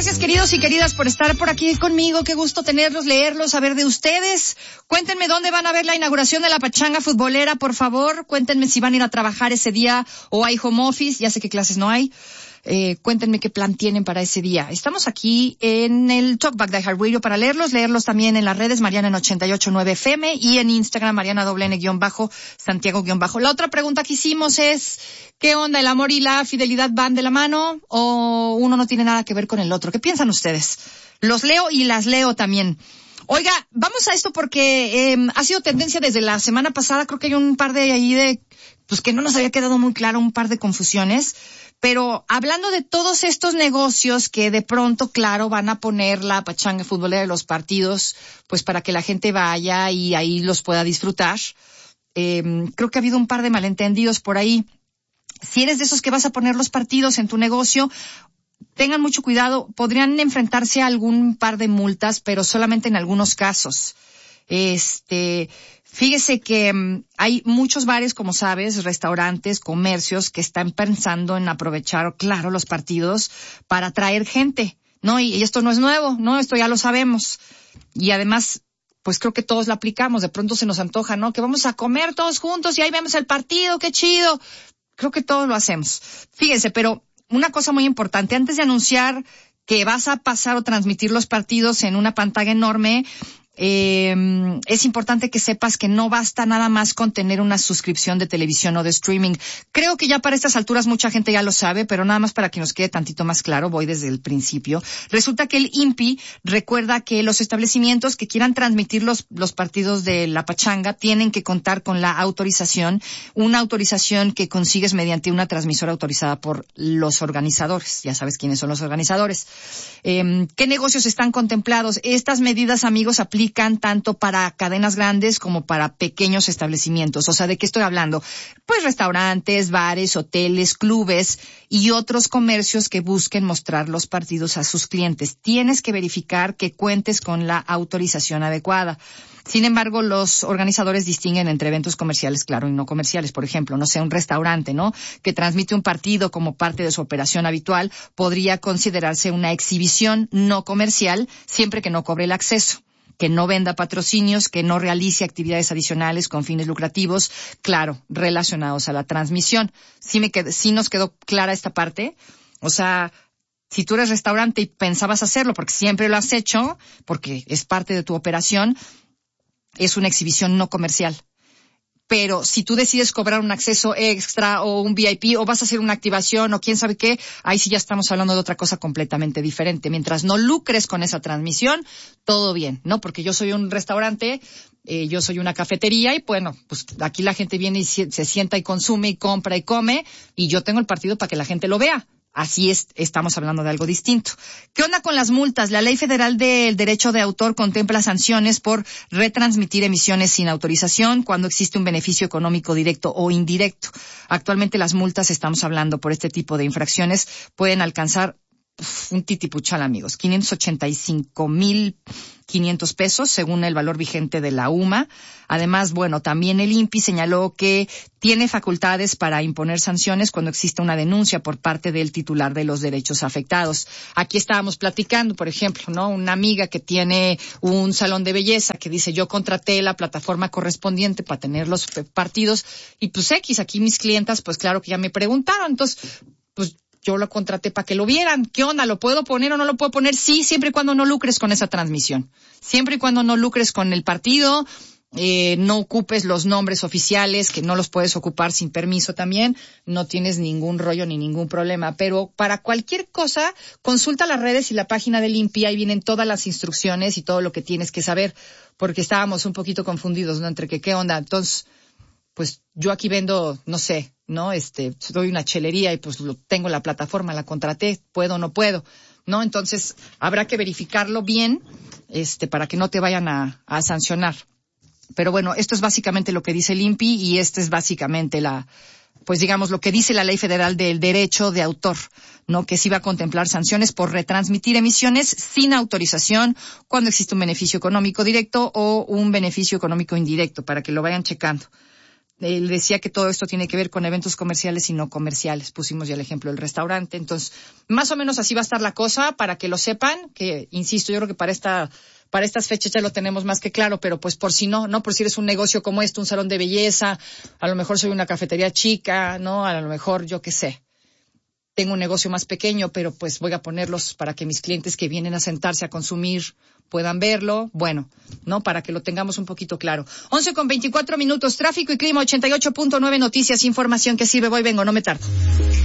Gracias, queridos y queridas, por estar por aquí conmigo. Qué gusto tenerlos, leerlos, saber de ustedes. Cuéntenme dónde van a ver la inauguración de la pachanga futbolera, por favor. Cuéntenme si van a ir a trabajar ese día o hay home office. Ya sé que clases no hay. Cuéntenme qué plan tienen para ese día. Estamos aquí en el Talkback de iHeartRadio para leerlos también en las redes, Mariana en 88.9 FM y en Instagram, Mariana _Santiago _. La otra pregunta que hicimos es, ¿qué onda? ¿El amor y la fidelidad van de la mano o uno no tiene nada que ver con el otro? ¿Qué piensan ustedes? Los leo y las leo también. Oiga, vamos a esto porque ha sido tendencia desde la semana pasada. Creo que hay un par de ahí pues que no nos había quedado muy claro, un par de confusiones. Pero hablando de todos estos negocios que de pronto, claro, van a poner la pachanga futbolera de los partidos, pues para que la gente vaya y ahí los pueda disfrutar. Creo que ha habido un par de malentendidos por ahí. Si eres de esos que vas a poner los partidos en tu negocio, tengan mucho cuidado. Podrían enfrentarse a algún par de multas, pero solamente en algunos casos. Fíjese que hay muchos bares, como sabes, restaurantes, comercios que están pensando en aprovechar, claro, los partidos para atraer gente, ¿no? Y esto no es nuevo, ¿no? Esto ya lo sabemos. Y además, pues creo que todos lo aplicamos. De pronto se nos antoja, ¿no? Que vamos a comer todos juntos y ahí vemos el partido, qué chido. Creo que todos lo hacemos. Fíjense, pero una cosa muy importante, antes de anunciar que vas a pasar o transmitir los partidos en una pantalla enorme, es importante que sepas que no basta nada más con tener una suscripción de televisión o de streaming. Creo que ya para estas alturas mucha gente ya lo sabe, pero nada más para que nos quede tantito más claro, voy desde el principio. Resulta que el INPI recuerda que los establecimientos que quieran transmitir los partidos de la pachanga tienen que contar con la autorización, una autorización que consigues mediante una transmisora autorizada por los organizadores. Ya sabes quiénes son los organizadores. ¿Qué negocios están contemplados? Estas medidas, amigos, aplican tanto para cadenas grandes como para pequeños establecimientos. O sea, ¿de qué estoy hablando? Pues restaurantes, bares, hoteles, clubes y otros comercios que busquen mostrar los partidos a sus clientes. Tienes que verificar que cuentes con la autorización adecuada. Sin embargo, los organizadores distinguen entre eventos comerciales, claro, y no comerciales. Por ejemplo, no sé, un restaurante, ¿no?, que transmite un partido como parte de su operación habitual, podría considerarse una exhibición no comercial siempre que no cobre el acceso, que no venda patrocinios, que no realice actividades adicionales con fines lucrativos, claro, relacionados a la transmisión. Sí nos quedó clara esta parte. O sea, si tú eres restaurante y pensabas hacerlo, porque siempre lo has hecho, porque es parte de tu operación, es una exhibición no comercial. Pero si tú decides cobrar un acceso extra o un VIP o vas a hacer una activación o quién sabe qué, ahí sí ya estamos hablando de otra cosa completamente diferente. Mientras no lucres con esa transmisión, todo bien, ¿no? Porque yo soy un restaurante, yo soy una cafetería y bueno, pues aquí la gente viene y se sienta y consume y compra y come y yo tengo el partido para que la gente lo vea. Así estamos hablando de algo distinto. ¿Qué onda con las multas? La Ley Federal del Derecho de Autor contempla sanciones por retransmitir emisiones sin autorización cuando existe un beneficio económico directo o indirecto. Actualmente las multas, estamos hablando por este tipo de infracciones, pueden alcanzar un titipuchal, amigos, 585,500 pesos según el valor vigente de la UMA. Además, bueno, también el INPI señaló que tiene facultades para imponer sanciones cuando exista una denuncia por parte del titular de los derechos afectados. Aquí estábamos platicando, por ejemplo, ¿no?, una amiga que tiene un salón de belleza que dice, yo contraté la plataforma correspondiente para tener los partidos y pues aquí mis clientas, pues claro que ya me preguntaron, entonces, pues yo lo contraté para que lo vieran. ¿Qué onda? ¿Lo puedo poner o no lo puedo poner? Sí, siempre y cuando no lucres con esa transmisión. Siempre y cuando no lucres con el partido, no ocupes los nombres oficiales, que no los puedes ocupar sin permiso también, no tienes ningún rollo ni ningún problema. Pero para cualquier cosa, consulta las redes y la página del INPI, ahí vienen todas las instrucciones y todo lo que tienes que saber, porque estábamos un poquito confundidos, ¿no?, entre que qué onda. Entonces, pues yo aquí vendo, no sé, ¿no? Soy una chelería y pues tengo la plataforma, la contraté, puedo o no puedo, ¿no? Entonces, habrá que verificarlo bien, para que no te vayan a sancionar. Pero bueno, esto es básicamente lo que dice el INPI y este es básicamente pues digamos lo que dice la Ley Federal del Derecho de Autor, ¿no?, que sí va a contemplar sanciones por retransmitir emisiones sin autorización cuando existe un beneficio económico directo o un beneficio económico indirecto, para que lo vayan checando. Él decía que todo esto tiene que ver con eventos comerciales y no comerciales. Pusimos ya el ejemplo del restaurante. Entonces, más o menos así va a estar la cosa para que lo sepan, que, insisto, yo creo que para estas fechas ya lo tenemos más que claro, pero pues por si no, por si eres un negocio como un salón de belleza, a lo mejor soy una cafetería chica, ¿no? A lo mejor, yo qué sé, tengo un negocio más pequeño, pero pues voy a ponerlos para que mis clientes que vienen a sentarse a consumir puedan verlo. Bueno, ¿no? Para que lo tengamos un poquito claro. 11:24 minutos, tráfico y clima, 88.9 noticias, información que sirve. Voy, vengo, no me tardo.